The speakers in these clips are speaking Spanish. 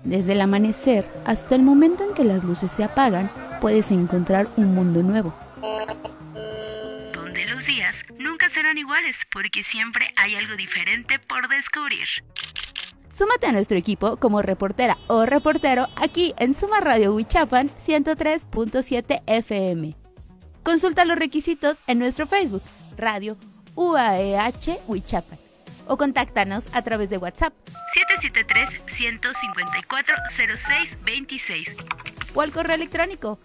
Desde el amanecer hasta el momento en que las luces se apagan, puedes encontrar un mundo nuevo. Donde los días nunca serán iguales porque siempre hay algo diferente por descubrir. Súmate a nuestro equipo como reportera o reportero aquí en Suma Radio Huichapan 103.7 FM. Consulta los requisitos en nuestro Facebook, Radio UAEH Huichapan, o contáctanos a través de WhatsApp 773-154-0626 o al correo electrónico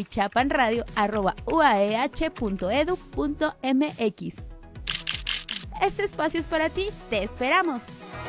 huichapanradio@uaeh.edu.mx. Este espacio es para ti, te esperamos.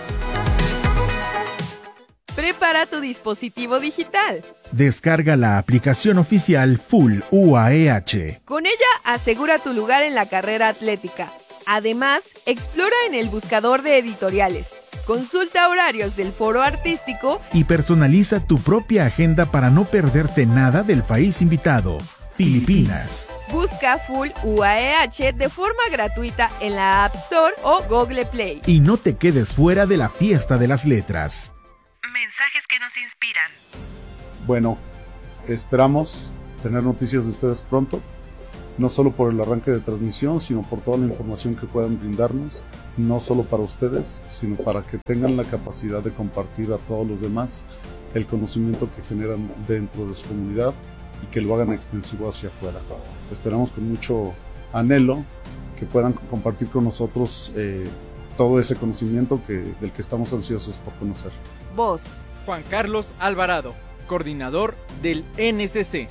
Prepara tu dispositivo digital. Descarga la aplicación oficial Full UAEH. Con ella asegura tu lugar en la carrera atlética. Además, explora en el buscador de editoriales. Consulta horarios del foro artístico y personaliza tu propia agenda para no perderte nada del país invitado, Filipinas. Busca Full UAEH de forma gratuita en la App Store o Google Play. Y no te quedes fuera de la fiesta de las letras. Mensajes que nos inspiran. Bueno, esperamos tener noticias de ustedes pronto. No solo por el arranque de transmisión, sino por toda la información que puedan brindarnos, no solo para ustedes, sino para que tengan la capacidad de compartir a todos los demás el conocimiento que generan dentro de su comunidad y que lo hagan extensivo hacia afuera. Esperamos con mucho anhelo que puedan compartir con nosotros todo ese conocimiento del que estamos ansiosos por conocer. Voz: Juan Carlos Alvarado, coordinador del NCC.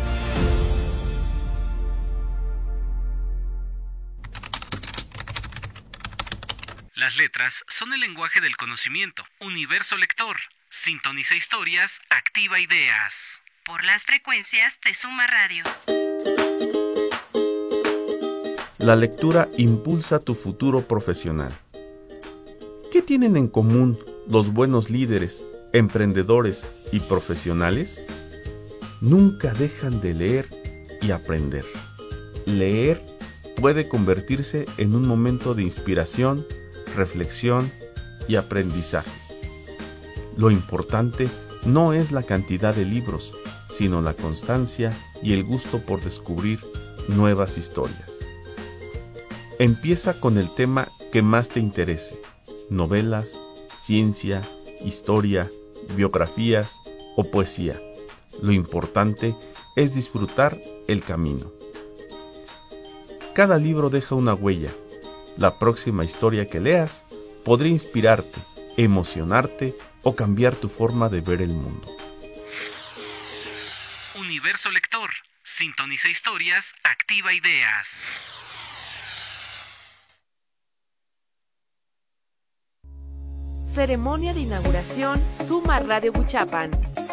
Las letras son el lenguaje del conocimiento. Universo lector. Sintoniza historias, activa ideas. Por las frecuencias de Suma Radio. La lectura impulsa tu futuro profesional. ¿Qué tienen en común los buenos líderes, emprendedores y profesionales? Nunca dejan de leer y aprender. Leer puede convertirse en un momento de inspiración, reflexión y aprendizaje. Lo importante no es la cantidad de libros, sino la constancia y el gusto por descubrir nuevas historias. Empieza con el tema que más te interese: novelas, ciencia, historia, biografías o poesía. Lo importante es disfrutar el camino. Cada libro deja una huella. La próxima historia que leas podría inspirarte, emocionarte o cambiar tu forma de ver el mundo. Universo lector. Sintoniza historias, activa ideas. Ceremonia de inauguración Suma Radio Huichapan.